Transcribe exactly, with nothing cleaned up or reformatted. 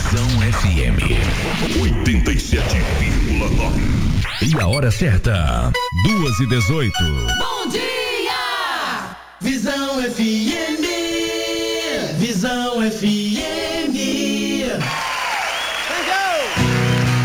Visão F M oitenta e sete vírgula nove. E a hora certa, duas e dezoito. Bom dia! Visão F M, Visão F M.